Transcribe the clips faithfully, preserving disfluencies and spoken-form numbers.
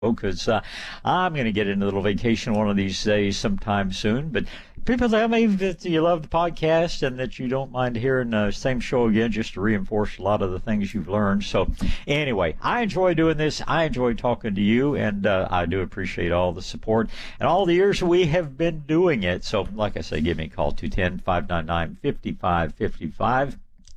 because uh, I'm going to get into a little vacation one of these days sometime soon. But people tell me that you love the podcast and that you don't mind hearing the same show again just to reinforce a lot of the things you've learned. So anyway, I enjoy doing this. I enjoy talking to you, and uh, I do appreciate all the support and all the years we have been doing it. So like I say, give me a call, two one zero, five nine nine, five five five five.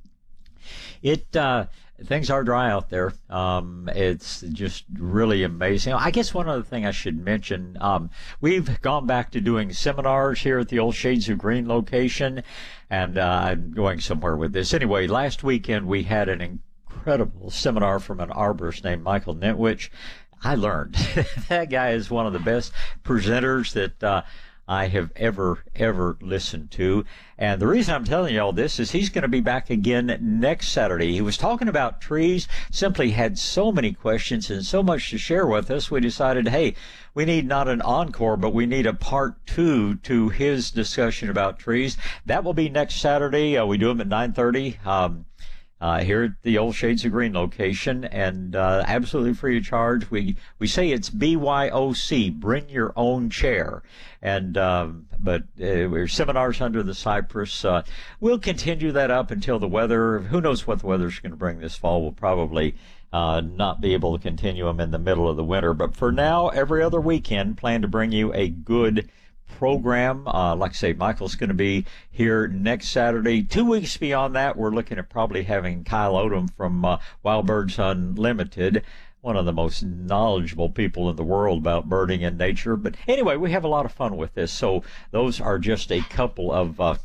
It, uh, things are dry out there. Um, it's just really amazing. I guess one other thing I should mention, um, we've gone back to doing seminars here at the old Shades of Green location, and uh, I'm going somewhere with this. Anyway, last weekend we had an incredible seminar from an arborist named Michael Nentwich. I learned. That guy is one of the best presenters that uh, I have ever, ever listened to. And the reason I'm telling you all this is he's going to be back again next Saturday. He was talking about trees, simply had so many questions and so much to share with us. We decided, hey, we need not an encore, but we need a part two to his discussion about trees. That will be next Saturday. Uh, we do them at nine thirty. Um, Uh, here at the old Shades of Green location, and uh, absolutely free of charge. We we say it's B Y O C, bring your own chair. And um, but uh, we're seminars under the cypress. Uh, we'll continue that up until the weather. Who knows what the weather's going to bring this fall? We'll probably uh, not be able to continue them in the middle of the winter. But for now, every other weekend, plan to bring you a good program. Uh, like I say, Michael's going to be here next Saturday. Two weeks beyond that, we're looking at probably having Kyle Odom from uh, Wild Birds Unlimited, one of the most knowledgeable people in the world about birding and nature. But anyway, we have a lot of fun with this. So those are just a couple of uh,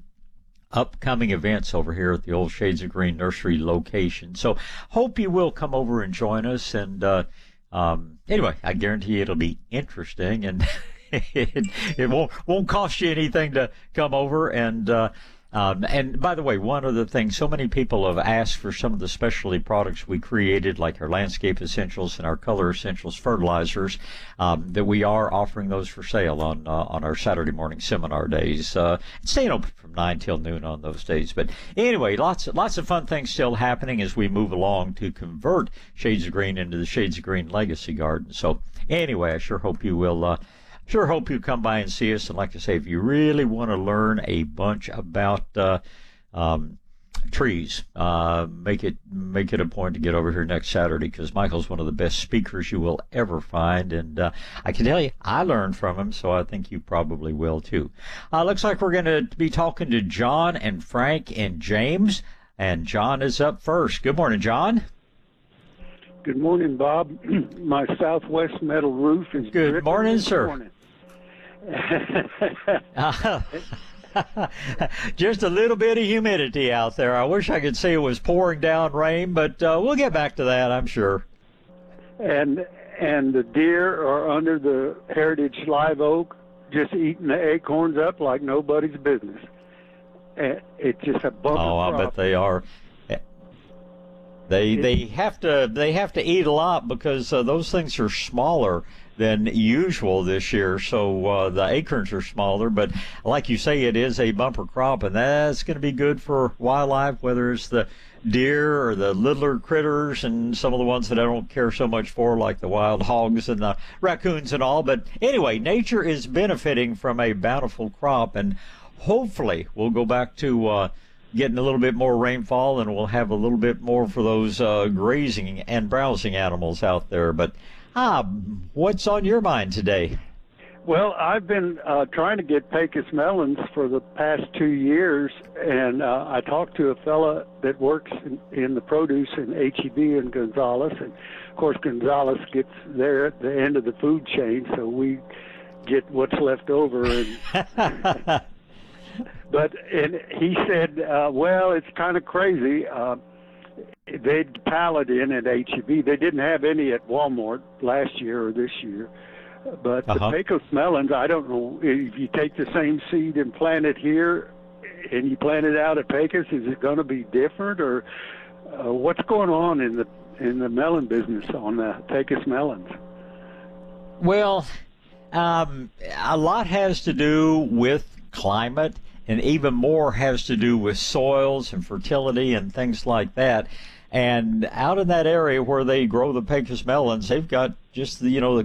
upcoming events over here at the old Shades of Green Nursery location. So hope you will come over and join us. And uh, um, anyway, I guarantee it'll be interesting, and it, it won't won't cost you anything to come over. And uh, um, and by the way, one other thing, so many people have asked for some of the specialty products we created, like our landscape essentials and our color essentials fertilizers, um, that we are offering those for sale on uh, on our Saturday morning seminar days. Uh, staying open from nine till noon on those days. But anyway, lots lots of fun things still happening as we move along to convert Shades of Green into the Shades of Green Legacy Garden. So anyway, I sure hope you will. Uh, Sure hope you come by and see us. And like I say, if you really want to learn a bunch about uh, um, trees, uh, make it make it a point to get over here next Saturday, because Michael's one of the best speakers you will ever find. And uh, I can tell you, I learned from him, so I think you probably will too. Uh, looks like we're going to be talking to John and Frank and James. And John is up first. Good morning, John. Good morning, Bob. My southwest metal roof is good morning, sir. Morning. uh, just a little bit of humidity out there. I wish I could say it was pouring down rain, but uh, we'll get back to that, I'm sure. And and the deer are under the heritage live oak, just eating the acorns up like nobody's business. It's just a bumper Oh, I crop. bet they are. They they have to they have to eat a lot, because uh, those things are smaller than usual this year. So uh, the acorns are smaller, but like you say, it is a bumper crop, and that's going to be good for wildlife, whether it's the deer or the littler critters and some of the ones that I don't care so much for, like the wild hogs and the raccoons and all. But anyway, nature is benefiting from a bountiful crop, and hopefully we'll go back to uh, getting a little bit more rainfall, and we'll have a little bit more for those uh, grazing and browsing animals out there. But ah, what's on your mind today? Well, I've been uh, trying to get Pecos melons for the past two years, and uh, I talked to a fella that works in, in the produce in H E B in Gonzales, and of course Gonzales gets there at the end of the food chain, so we get what's left over. And but and he said, uh, well, it's kind of crazy. Uh, they'd pallet in at H E B. They didn't have any at Walmart last year or this year. But uh-huh. the Pecos melons, I don't know, if you take the same seed and plant it here and you plant it out at Pecos, is it going to be different? Or uh, what's going on in the in the melon business on the Pecos melons? Well, um, a lot has to do with climate and even more has to do with soils and fertility and things like that. And out in that area where they grow the Pecos melons, they've got just the, you know, the